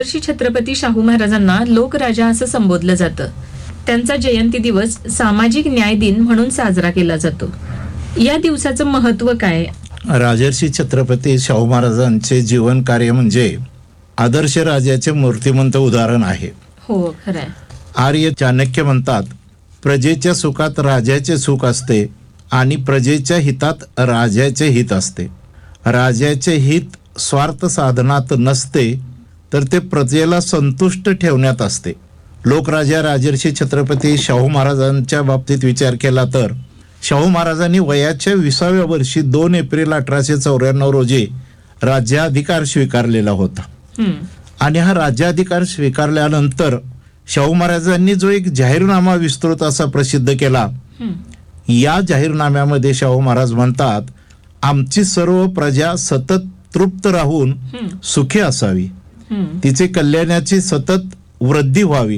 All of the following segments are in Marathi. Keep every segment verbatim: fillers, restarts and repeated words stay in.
राजर्षी छत्रपती शाहू महाराजांना लोकराजा असं संबोधलं जातं. त्यांचा जयंती दिवस सामाजिक न्याय दिन म्हणून साजरा केला जातो. या दिवसाचं महत्व काय? राजर्षी छत्रपती शाहू महाराजांचे जीवन कार्य म्हणजे आदर्श राजाचे मूर्तिमंत उदाहरण आहे. हो, खरंय. आर्य चाणक्य म्हणतात, प्रजेच्या सुखात राजाचे सुख असते आणि प्रजेच्या हितात राजाचे हित असते. राजाचे हित स्वार्थ साधनात नसते, तर ते प्रजेला संतुष्ट ठेवण्यात असते. लोकराजा राजर्षी छत्रपती शाहू महाराजांच्या बाबतीत विचार केला तर शाहू महाराजांनी वयाच्या विसाव्या वर्षी दोन एप्रिल अठराशे चौऱ्याण्णव रोजी राज्याधिकार स्वीकारलेला होता. आणि हा राज्याधिकार स्वीकारल्यानंतर शाहू महाराजांनी जो एक जाहीरनामा विस्तृत असा प्रसिद्ध केला, या जाहीरनाम्यामध्ये शाहू महाराज म्हणतात, आमची सर्व प्रजा सतत तृप्त राहून सुखी असावी, तिचे कल्याणाची सतत वृद्धी व्हावी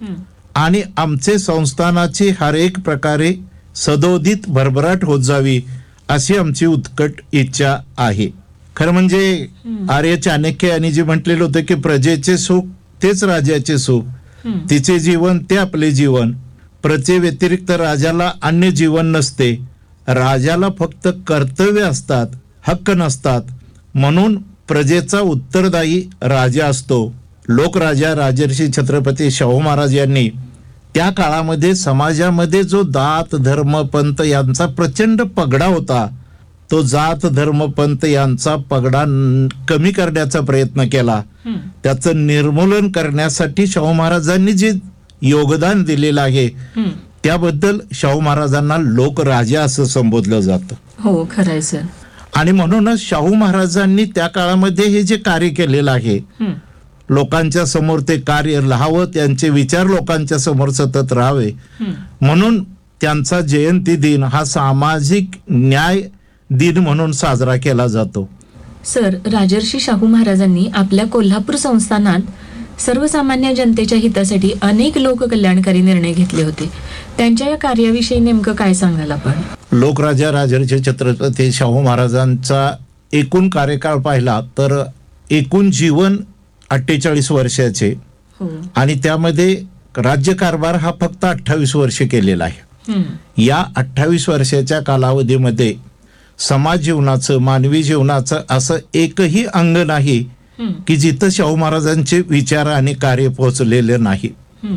आणि आमचे संस्थानाची हर एक प्रकारे सदोदित भरभराट होत जावी, अशी आमची उत्कट इच्छा आहे. खरं म्हणजे आर्य चाणक्य यांनी जे म्हटलेलं होतं की प्रजेचे सुख तेच राजाचे सुख, तिचे जीवन ते आपले जीवन, प्रजे व्यतिरिक्त राजाला अन्य जीवन नसते, राजाला फक्त कर्तव्य असतात, हक्क नसतात, म्हणून प्रजेचा उत्तरदायी राजा असतो. लोकराजा राजर्षी छत्रपती शाहू महाराज यांनी त्या काळामध्ये समाजामध्ये जो जात धर्म पंथ यांचा प्रचंड पगडा होता, तो जात धर्म पंथ यांचा पगडा कमी करण्याचा प्रयत्न केला. त्याचं निर्मूलन करण्यासाठी शाहू महाराजांनी जे योगदान दिलेलं आहे, त्याबद्दल शाहू महाराजांना लोकराजा असं संबोधलं जातं. हो, खरंय सर. आणि म्हणूनच शाहू महाराजांनी त्या काळामध्ये हे जे कार्य केलेलं आहे, लोकांच्या समोर ते कार्य राहावं, त्यांचे विचार लोकांच्या समोर सतत राहावे, म्हणून त्यांचा जयंती दिन हा सामाजिक न्याय दिन म्हणून साजरा केला जातो. सर, राजर्षी शाहू महाराजांनी आपल्या कोल्हापूर संस्थानात सर्वसामान्य जनतेच्या हितासाठी अनेक लोककल्याणकारी निर्णय घेतले होते. त्यांच्या या कार्याविषयी नेमकं काय सांगाल आपण? लोकराजा राजर्षी छत्रपती शाहू महाराजांचा एकूण कार्यकाळ पाहिला तर एकूण जीवन अठ्ठेचाळीस वर्षाचे, आणि त्यामध्ये राज्यकारभार हा फक्त अठ्ठावीस वर्ष केलेला आहे. या अठ्ठावीस वर्षाच्या कालावधीमध्ये समाज जीवनाचं, मानवी जीवनाचं असं एकही अंग नाही की जिथं शाहू महाराजांचे विचार आणि कार्य पोहोचलेले नाही.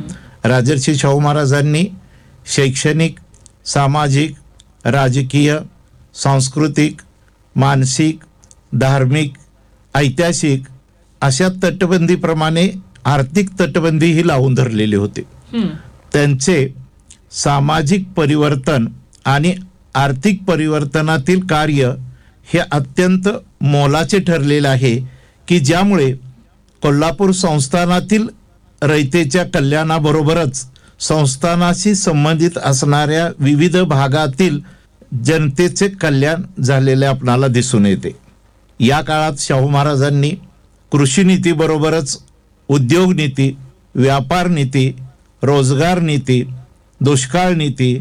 राजर्षी शाहू महाराजांनी शैक्षणिक, सामाजिक, राजकीय, सांस्कृतिक, मानसिक, धार्मिक, ऐतिहासिक अशा तटबंदीप्रमाणे आर्थिक तटबंदीही लावून धरलेली होती. त्यांचे सामाजिक परिवर्तन आणि आर्थिक परिवर्तनातील कार्य हे अत्यंत मोलाचे ठरलेले आहे की ज्यामुळे कोल्हापूर संस्थानातील रयतेच्या कल्याणाबरोबरच संस्थानाशी संबंधित असणाऱ्या विविध भागातील जनतेचे कल्याण झालेले आपणाला दिसून येते. या काळात शाहू महाराजांनी कृषी नीतीबरोबरच उद्योग नीती, व्यापार नीती, रोजगार नीती, दुष्काळ नीती,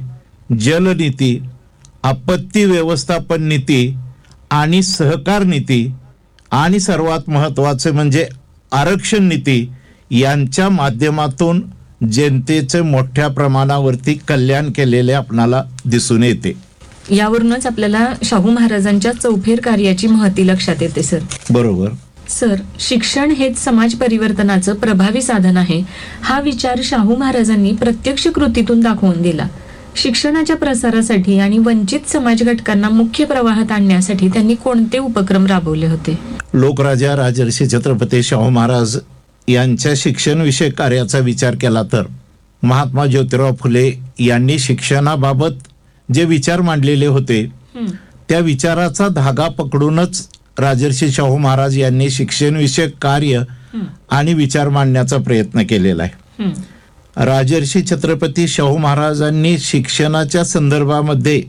जलनीती, आपत्ती व्यवस्थापन नीती आणि सहकार नीती आणि सर्वात महत्त्वाचे म्हणजे आरक्षण नीती यांच्या माध्यमातून जनतेचे मोठ्या प्रमाणावरती कल्याण केलेले आपणाला दिसून येते. यावरूनच आपल्याला शाहू महाराजांच्या चौफेर कार्याची महती लक्षात येते. सर, बरोबर. सर, शिक्षण हेच समाज परिवर्तनाचं प्रभावी साधन आहे, हा विचार शाहू महाराजांनी प्रत्यक्ष कृतीतून दाखवून दिला. शिक्षणाच्या प्रसारासाठी आणि वंचित समाज घटकांना मुख्य प्रवाहात आणण्यासाठी त्यांनी कोणते उपक्रम राबवले होते? लोकराजा राजर्षी छत्रपती शाहू महाराज यांच्या शिक्षण विषयक कार्याचा विचार केला तर महात्मा ज्योतिराव फुले यांनी शिक्षणाबाबत जे विचार मांडलेले होते, त्या विचाराचा धागा पकडूनच राजर्षी शाहू महाराज यांनी शिक्षण विषयक कार्य आणि विचार मांडण्याचा प्रयत्न केलेला आहे. राजर्षी छत्रपती शाहू महाराजांनी शिक्षणाच्या संदर्भामध्ये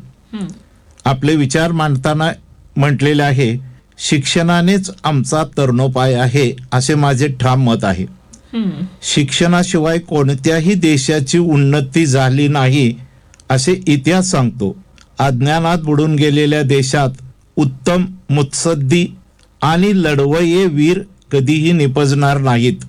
आपले विचार मांडताना म्हटलेले आहे, शिक्षणानेच आमचा तरुणोपाय आहे असे माझे ठाम मत आहे. शिक्षणाशिवाय कोणत्याही देशाची उन्नती झाली नाही असे इतिहास सांगतो. अज्ञानात बुडून गेलेल्या देशात उत्तम मुत्सद्दी आणि लढवय्ये वीर कधीही निपजणार नाहीत.